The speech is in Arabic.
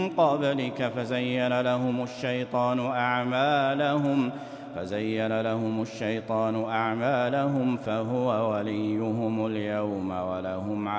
قبلك فزين لهم الشيطان أعمالهم فهو وليهم اليوم ولهم